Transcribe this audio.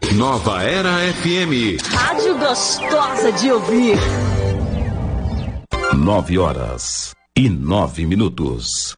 Nova Era FM. Rádio gostosa de ouvir. 9h09.